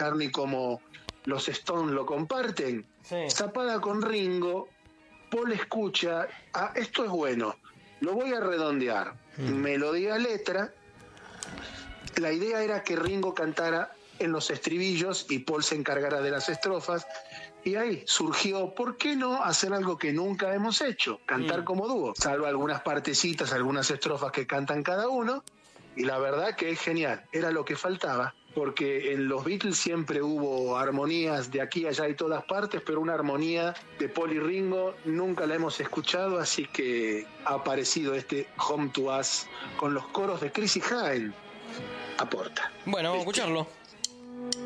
McCartney como los Stones lo comparten. Sí. Zapada con Ringo, Paul escucha, esto es bueno, lo voy a redondear, melodía, letra. La idea era que Ringo cantara en los estribillos y Paul se encargara de las estrofas, y ahí surgió, ¿por qué no hacer algo que nunca hemos hecho? Cantar como dúo, salvo algunas partecitas, algunas estrofas que cantan cada uno, y la verdad que es genial, era lo que faltaba, porque en los Beatles siempre hubo armonías de aquí, allá y todas partes, pero una armonía de Paul y Ringo nunca la hemos escuchado, así que ha aparecido este Home to Us con los coros de Chrissie Hynde. Aporta. Bueno, vamos a escucharlo.